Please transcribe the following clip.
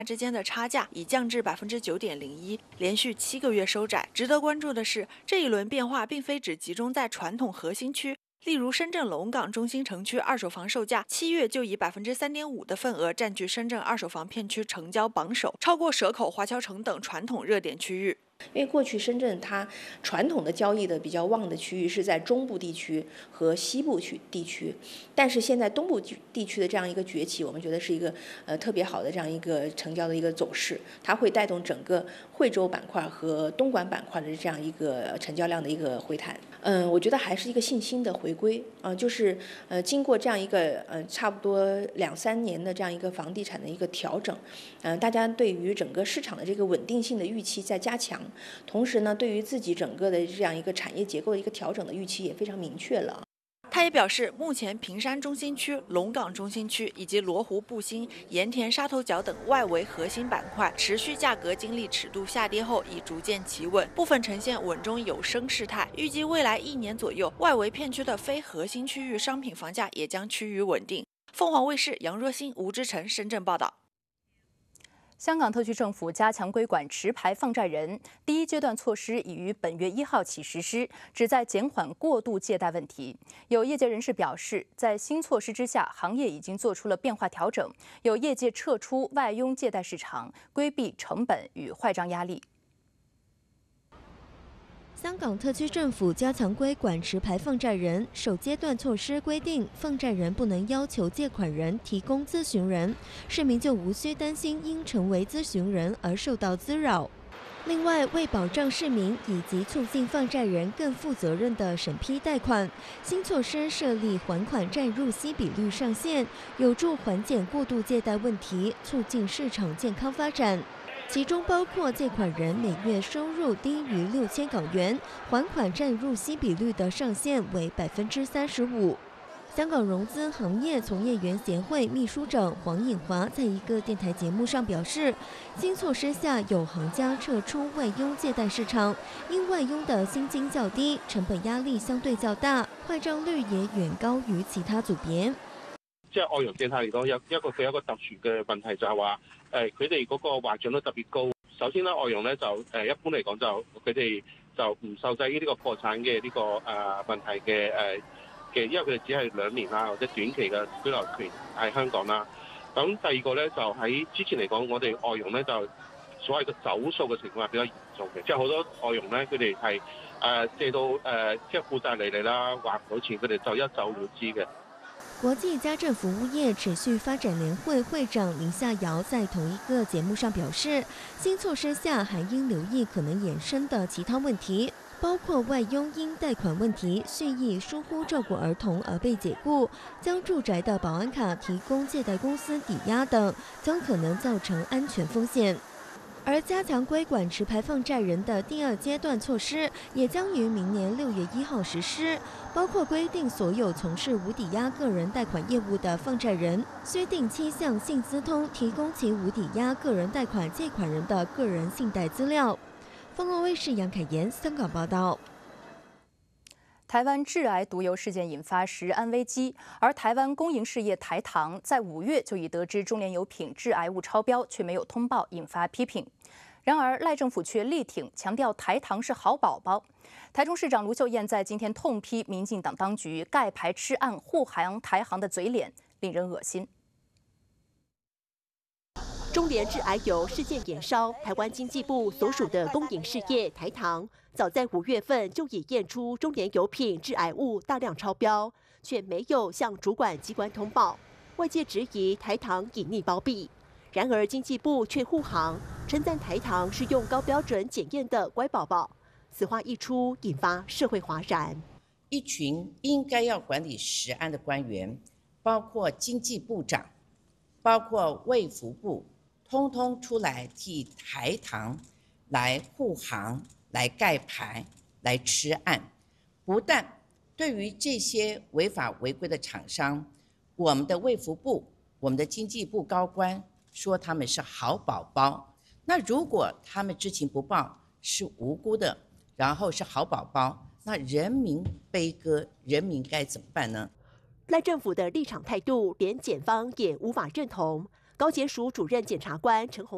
之间的差价已降至9.01%，连续7个月收窄。值得关注的是，这一轮变化并非只集中在传统核心区。例如，深圳龙岗中心城区二手房售价7月就以3.5%的份额占据深圳二手房片区成交榜首，超过蛇口、华侨城等传统热点区域。 因为过去深圳它传统的交易的比较旺的区域是在中部地区和西部地区，但是现在东部地区的这样一个崛起，我们觉得是一个特别好的这样一个成交的一个走势，它会带动整个惠州板块和东莞板块的这样一个成交量的一个回弹。我觉得还是一个信心的回归就是经过这样一个差不多2-3年的这样一个房地产的一个调整，大家对于整个市场的这个稳定性的预期在加强。同时呢，对于自己整个的这样一个产业结构的一个调整的预期也非常明确了。 他也表示，目前坪山中心区、龙岗中心区以及罗湖步新、盐田沙头角等外围核心板块，持续价格经历尺度下跌后已逐渐企稳，部分呈现稳中有升势态。预计未来1年左右，外围片区的非核心区域商品房价也将趋于稳定。凤凰卫视杨若欣、吴志成深圳报道。 香港特区政府加强规管持牌放债人，第一阶段措施已于本月1号起实施，旨在减缓过度借贷问题。有业界人士表示，在新措施之下，行业已经做出了变化调整，有业界撤出外佣借贷市场，规避成本与坏账压力。 香港特区政府加强规管持牌放债人，首阶段措施规定，放债人不能要求借款人提供咨询人，市民就无需担心因成为咨询人而受到滋扰。另外，为保障市民以及促进放债人更负责任地审批贷款，新措施设立还款占入息比率上限，有助缓解过度借贷问题，促进市场健康发展。其中包括借款人每月收入低于6000港元，还款占入息比率的上限为35%。香港融资行业从业员协会秘书长黄颖华在一个电台节目上表示，新措施下有行家撤出外佣借贷市场，因外佣的薪金较低，成本壓力相對較大，壞帳率也遠高於其他組別。 即係外傭借貸嚟講，佢有一個特殊嘅問題就係話，佢哋嗰個壞帳率特別高。首先咧，外傭咧就一般嚟講就佢哋就唔受制於呢個破產嘅呢個問題嘅因為佢哋只係2年啦或者短期嘅居留權喺香港啦。咁第二個咧就喺之前嚟講，我哋外傭咧就所謂嘅走數嘅情況係比較嚴重嘅，即係好多外傭咧佢哋係借到即係負債累累啦，還唔到錢，佢哋就一走了之嘅。 国际家政服务业持续发展联会会长林夏瑶在同一个节目上表示，新措施下还应留意可能衍生的其他问题，包括外佣因贷款问题蓄意疏忽照顾儿童而被解雇，将住宅的保安卡提供借贷公司抵押等，将可能造成安全风险。而加强规管持牌放债人的第二阶段措施也将于明年6月1号实施，包括规定所有从事无抵押个人贷款业务的放债人需定期向信资通提供其无抵押个人贷款借款人的个人信贷资料。凤凰卫视杨凯妍香港报道。 台湾致癌毒油事件引发食安危机，而台湾公营事业台糖在5月就已得知中联油品致癌物超标，却没有通报，引发批评。然而赖政府却力挺，强调台糖是好宝宝。台中市长卢秀燕在今天痛批民进党当局盖牌吃案护航台行的嘴脸，令人恶心。 中联致癌油事件延烧，台湾经济部所属的公营事业台糖，早在5月份就已验出中联油品致癌物大量超标，却没有向主管机关通报。外界质疑台糖隐匿包庇，然而经济部却护航，称赞台糖是用高标准检验的乖宝宝。此话一出，引发社会哗然。 一群应该要管理食安的官员，包括经济部长，包括卫福部。通通出来替台糖来护航、来盖牌、来吃案，不但对于这些违法违规的厂商，我们的卫福部、我们的经济部高官说他们是好宝宝。那如果他们知情不报，是无辜的，然后是好宝宝，那人民悲歌，人民该怎么办呢？ 赖政府的立场态度，连检方也无法认同。高检署主任检察官陈宏